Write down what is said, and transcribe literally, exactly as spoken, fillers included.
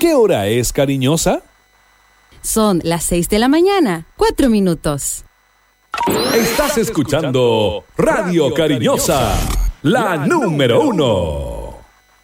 ¿Qué hora es, cariñosa? Son las seis de la mañana, cuatro minutos. Estás escuchando Radio Cariñosa, la número uno.